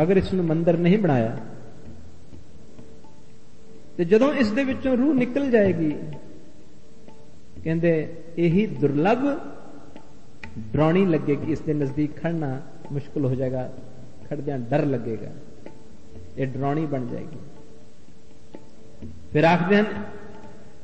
अगर इसनूं मंदिर नहीं बनाया तो जदों इस दे विचों रूह निकल जाएगी, कहंदे यही दुर्लभ डरावनी लगेगी, इसके नजदीक खड़ना मुश्किल हो जाएगा, खड़दियां डर लगेगा, ये डरावनी बन जाएगी। फिर आखते हैं